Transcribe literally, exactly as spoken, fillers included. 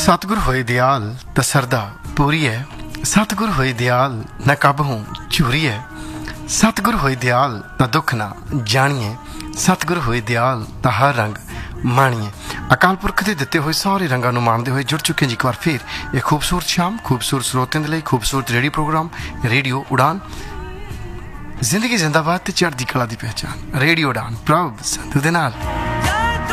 सतगुर होए दयाल त सरदा पूरी है, सतगुर होए दयाल न कब हूँ चूरी है, सतगुर होए दयाल न दुख ना जानिए, सतगुर होए दयाल त हर रंग माणिए। अकाल पुरख के दिते हुए सारे रंगों को माणते हुए जुड़ चुके हैं जी एक बार फिर एक खूबसूरत शाम खूबसूरत स्रोतों के लिए खूबसूरत रेडियो प्रोग्राम रेडियो उड़ान। जिंदगी जिंदाबाद ते चढ़दी कला दी पहचान रेडियो उड़ान प्रभ संधू दे नाल।